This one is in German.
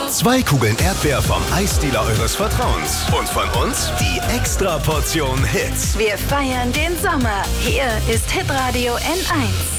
2 Kugeln Erdbeer vom Eisdealer eures Vertrauens. Und von uns die Extra-Portion Hits. Wir feiern den Sommer. Hier ist Hitradio N1.